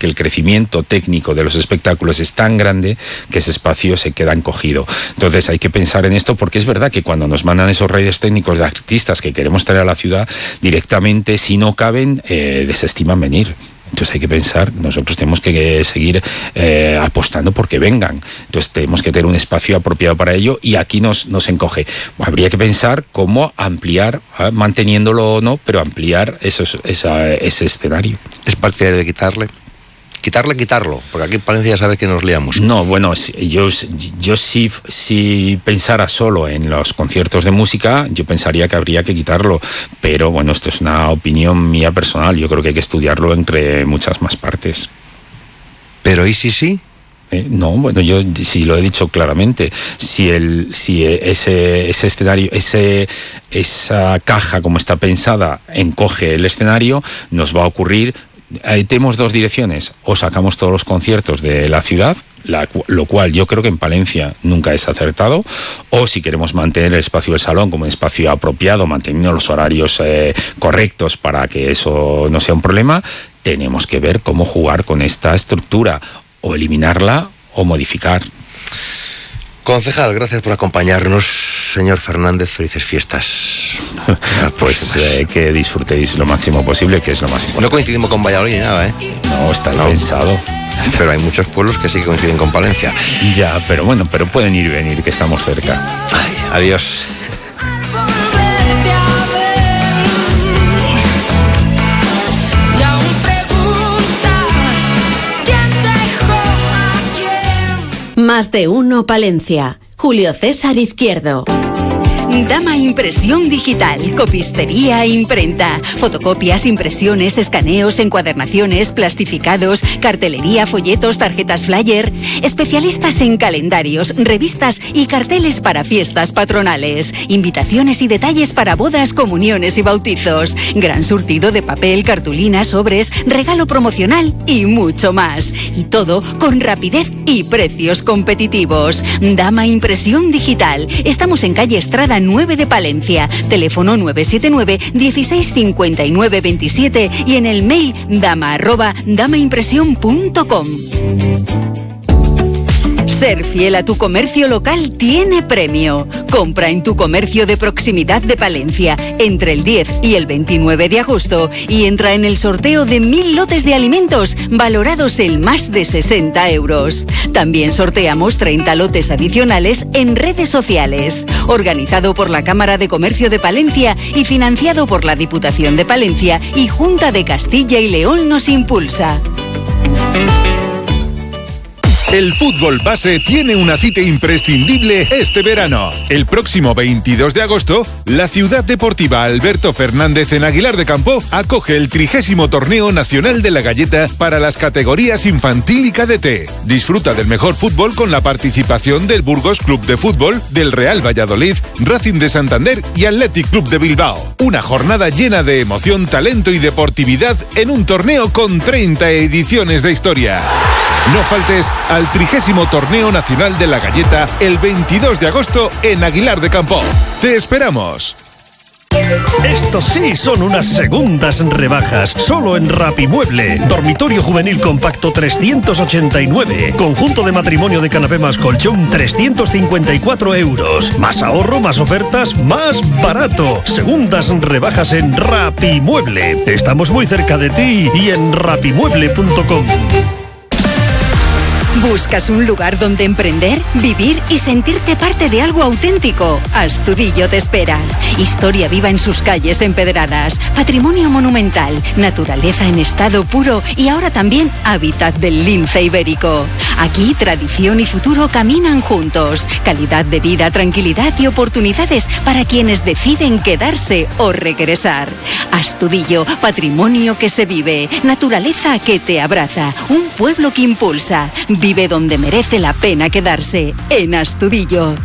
que el crecimiento técnico de los espectáculos es tan grande que ese espacio se queda encogido. Entonces hay que pensar en esto, porque es verdad que cuando nos mandan esos riders técnicos de artistas que queremos traer a la ciudad, directamente, si no caben, desestiman venir. Entonces hay que pensar, nosotros tenemos que seguir apostando porque vengan. Entonces tenemos que tener un espacio apropiado para ello, y aquí nos encoge. Habría que pensar cómo ampliar, manteniéndolo o no, pero ampliar ese escenario. ¿Es partidario de quitarlo? Porque aquí en Palencia ya sabes que nos liamos. No, bueno, yo si pensara solo en los conciertos de música, yo pensaría que habría que quitarlo, pero bueno, esto es una opinión mía personal. Yo creo que hay que estudiarlo entre muchas más partes. ¿Pero y sí? No, bueno, yo sí lo he dicho claramente. Si ese escenario, esa caja como está pensada, encoge el escenario, nos va a ocurrir. Tenemos dos direcciones: o sacamos todos los conciertos de la ciudad, lo cual yo creo que en Palencia nunca es acertado, o si queremos mantener el espacio del salón como un espacio apropiado, manteniendo los horarios correctos para que eso no sea un problema, tenemos que ver cómo jugar con esta estructura, o eliminarla o modificar. Concejal, gracias por acompañarnos. Señor Fernández, felices fiestas. Pues que disfrutéis lo máximo posible, que es lo más importante. No coincidimos con Valladolid ni nada, ¿eh? No, está pensado. Pero hay muchos pueblos que sí que coinciden con Palencia. Ya, pero bueno, pueden ir y venir, que estamos cerca. Ay, adiós. Más de uno Palencia. Julio César Izquierdo. Dama Impresión Digital, copistería e imprenta, fotocopias, impresiones, escaneos, encuadernaciones, plastificados, cartelería, folletos, tarjetas flyer, especialistas en calendarios, revistas y carteles para fiestas patronales, invitaciones y detalles para bodas, comuniones y bautizos, gran surtido de papel, cartulinas, sobres, regalo promocional y mucho más. Y todo con rapidez y precios competitivos. Dama Impresión Digital. Estamos en calle Estrada 9 de Palencia, teléfono 979 1659 27 y en el mail dama@damaimpresión.com. Ser fiel a tu comercio local tiene premio. Compra en tu comercio de proximidad de Palencia entre el 10 y el 29 de agosto y entra en el sorteo de 1000 lotes de alimentos valorados en más de 60 euros. También sorteamos 30 lotes adicionales en redes sociales. Organizado por la Cámara de Comercio de Palencia y financiado por la Diputación de Palencia y Junta de Castilla y León nos impulsa. El fútbol base tiene una cita imprescindible este verano. El próximo 22 de agosto, la Ciudad Deportiva Alberto Fernández en Aguilar de Campo acoge el 30º Torneo Nacional de la Galleta para las categorías infantil y cadete. Disfruta del mejor fútbol con la participación del Burgos Club de Fútbol, del Real Valladolid, Racing de Santander y Athletic Club de Bilbao. Una jornada llena de emoción, talento y deportividad en un torneo con 30 ediciones de historia. No faltes al 30º Torneo Nacional de la Galleta el 22 de agosto en Aguilar de Campo. ¡Te esperamos! Estos sí son unas segundas rebajas, solo en Rapimueble. Dormitorio juvenil compacto 389. Conjunto de matrimonio de canapé más colchón 354 euros. Más ahorro, más ofertas, más barato. Segundas rebajas en Rapimueble. Estamos muy cerca de ti y en rapimueble.com. ¿Buscas un lugar donde emprender, vivir y sentirte parte de algo auténtico? Astudillo te espera. Historia viva en sus calles empedradas, patrimonio monumental, naturaleza en estado puro y ahora también hábitat del lince ibérico. Aquí tradición y futuro caminan juntos. Calidad de vida, tranquilidad y oportunidades para quienes deciden quedarse o regresar. Astudillo, patrimonio que se vive, naturaleza que te abraza, un pueblo que impulsa. Vive donde merece la pena quedarse, en Astudillo.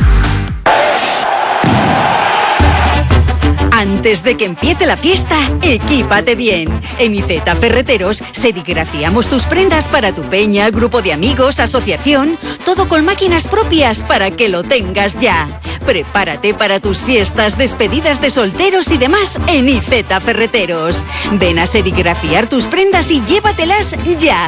Antes de que empiece la fiesta, equípate bien. En Iceta Ferreteros serigrafiamos tus prendas para tu peña, grupo de amigos, asociación, todo con máquinas propias para que lo tengas ya. Prepárate para tus fiestas, despedidas de solteros y demás en Iceta Ferreteros. Ven a serigrafiar tus prendas y llévatelas ya.